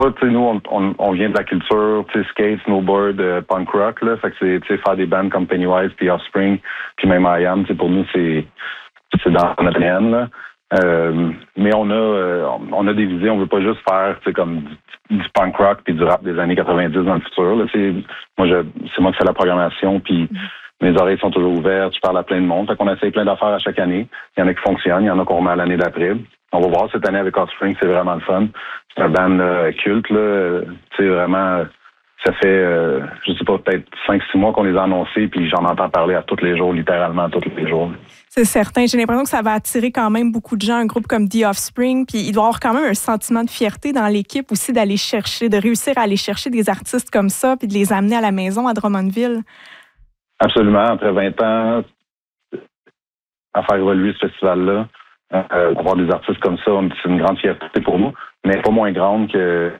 Tu sais, nous, on vient de la culture, tu sais, skate, snowboard, punk rock, là. Fait que c'est, tu sais, faire des bands comme Pennywise, puis Offspring, puis même I Am, tu sais, pour nous, c'est dans notre ADN, là. Mais on a des visions, on veut pas juste faire, tu sais, comme du punk rock puis du rap des années 90 dans le futur, là. C'est moi qui fais la programmation, puis mes oreilles sont toujours ouvertes, je parle à plein de monde. Fait qu'on essaye plein d'affaires à chaque année. Il y en a qui fonctionnent, il y en a qu'on remet à l'année d'après. On va voir cette année avec Offspring, c'est vraiment le fun. C'est un band culte, là. Tu sais, vraiment, ça fait, je sais pas, peut-être 5-6 mois qu'on les a annoncés, puis j'en entends parler à tous les jours, littéralement tous les jours. C'est certain. J'ai l'impression que ça va attirer quand même beaucoup de gens, un groupe comme The Offspring, puis il doit y avoir quand même un sentiment de fierté dans l'équipe aussi de réussir à aller chercher des artistes comme ça, puis de les amener à la maison à Drummondville. Absolument. Après 20 ans, à faire évoluer ce festival-là, avoir des artistes comme ça, c'est une grande fierté pour nous, mais pas moins grande que...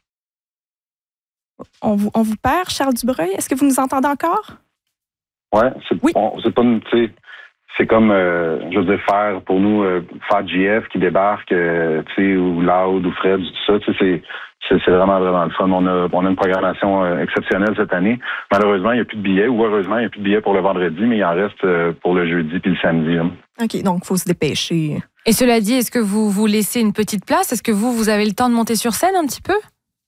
On vous perd, Charles Dubreuil. Est-ce que vous nous entendez encore? Ouais, Oui. C'est pas une... Tu sais, c'est comme, je veux dire, faire faire GF qui débarque, tu sais, ou Loud ou Fred, tout ça, tu sais, c'est vraiment, vraiment le fun. On a une programmation exceptionnelle cette année. Malheureusement, il n'y a plus de billets, ou heureusement, il n'y a plus de billets pour le vendredi, mais il en reste pour le jeudi puis le samedi. Hein. OK, donc il faut se dépêcher. Et cela dit, est-ce que vous laissez une petite place? Est-ce que vous avez le temps de monter sur scène un petit peu?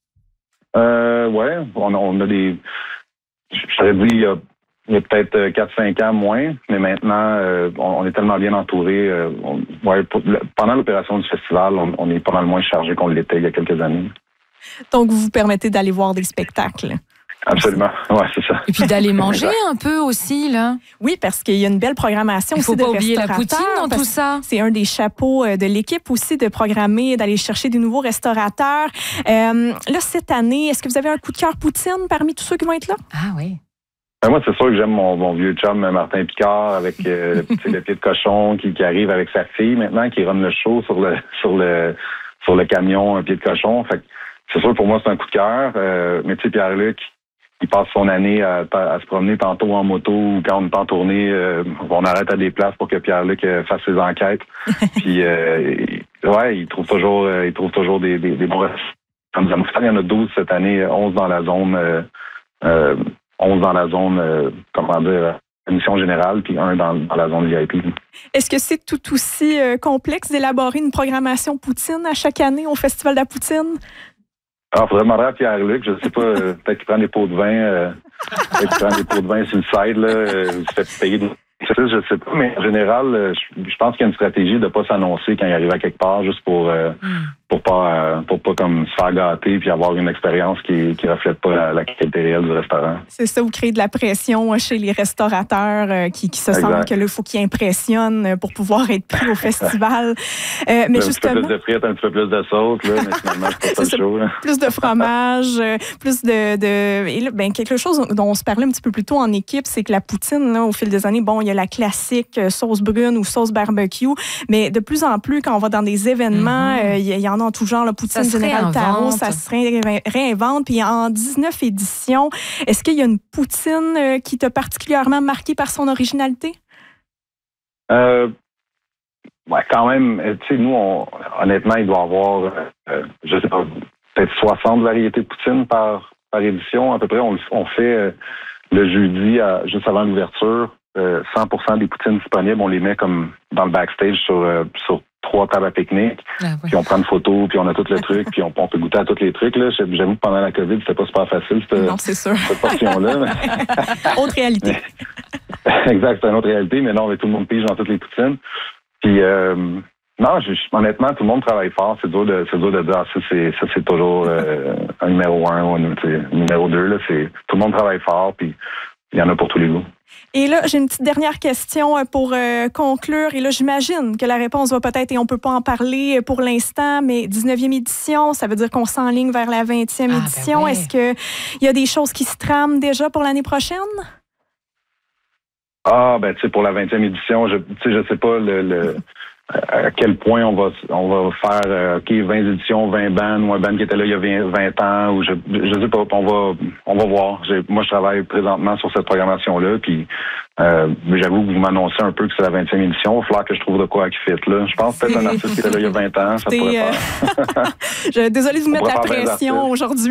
Ouais, on a des... Je t'aurais dit, il y a peut-être 4-5 ans moins, mais maintenant, on est tellement bien entouré. Pendant l'opération du festival, on est pas mal moins chargé qu'on l'était il y a quelques années. Donc, vous vous permettez d'aller voir des spectacles? Absolument, ouais, c'est ça. Et puis d'aller manger un peu aussi, là. Oui, parce qu'il y a une belle programmation aussi de restaurateurs. Il ne faut pas oublier la poutine dans tout ça. C'est un des chapeaux de l'équipe aussi de programmer, d'aller chercher des nouveaux restaurateurs. Là, cette année, est-ce que vous avez un coup de cœur poutine parmi tous ceux qui vont être là? Ah oui. Moi, c'est sûr que j'aime mon vieux chum Martin Picard avec le pied de cochon qui arrive avec sa fille maintenant, qui run le show sur le camion un pied de cochon. Fait que c'est sûr pour moi c'est un coup de cœur. Mais tu sais, Pierre-Luc, il passe son année à se promener tantôt en moto ou quand on est en tournée, on arrête à des places pour que Pierre-Luc fasse ses enquêtes. Puis ouais, il trouve toujours des bons restaurants. Il y en a 12 cette année, 11 dans la zone 11 dans la zone, émission générale, puis 1 dans la zone VIP. Est-ce que c'est tout aussi complexe d'élaborer une programmation poutine à chaque année au Festival de la poutine? Alors, il faudrait demander à Pierre-Luc, je ne sais pas, peut-être qu'il prend des pots de vin, sur le side, là, il se fait payer des... Je sais pas, mais en général, je pense qu'il y a une stratégie de ne pas s'annoncer quand il arrive à quelque part, juste pour pas comme se faire gâter puis avoir une expérience qui reflète pas la qualité réelle du restaurant. C'est ça, ou créer de la pression chez les restaurateurs qui se sentent que là, il faut qu'ils impressionnent pour pouvoir être pris au festival. Mais justement, un petit peu plus de frites, un petit peu plus de sauce, là, mais finalement, c'est pas le show. Là. Plus de fromage, plus de... Et là, quelque chose dont on se parlait un petit peu plus tôt en équipe, c'est que la poutine, là, au fil des années, bon, il y a la classique sauce brune ou sauce barbecue, mais de plus en plus, quand on va dans des événements, il y en a en tout genre, la poutine Général Taro, ça se réinvente. Puis en 19 éditions, est-ce qu'il y a une poutine qui t'a particulièrement marqué par son originalité? Ouais, quand même. Tu sais, nous, honnêtement, il doit y avoir, je sais pas, peut-être 60 variétés de poutine par édition. À peu près, on fait le jeudi, juste avant l'ouverture, 100% des poutines disponibles, on les met comme dans le backstage sur 3 tables à pique-nique, puis on prend une photo, puis on a tout le truc, puis on peut goûter à tous les trucs. Là. J'avoue que pendant la COVID, c'était pas super facile, cette portion-là. Autre réalité. Exact, c'est une autre réalité, mais non, tout le monde pige dans toutes les poutines. Puis, non, honnêtement, tout le monde travaille fort. C'est dur de dire, ça c'est toujours un numéro 1 ou un numéro 2. Là, tout le monde travaille fort, puis il y en a pour tous les goûts. Et là, j'ai une petite dernière question pour conclure. Et là, j'imagine que la réponse va peut-être, et on ne peut pas en parler pour l'instant, mais 19e édition, ça veut dire qu'on s'enligne vers la 20e édition. Ben ouais. Est-ce qu'il y a des choses qui se trament déjà pour l'année prochaine? Tu sais, pour la 20e édition, je sais pas à quel point on va faire 20 éditions, 20 bands, ou un band qui était là il y a 20 ans, ou je sais pas, on va voir. Moi, je travaille présentement sur cette programmation-là, puis j'avoue que vous m'annoncez un peu que c'est la 20e édition. Il va falloir que je trouve de quoi qui fit là. Je pense peut-être un artiste qui était là il y a 20 ans, ça pourrait faire. Désolée de vous mettre la pression aujourd'hui.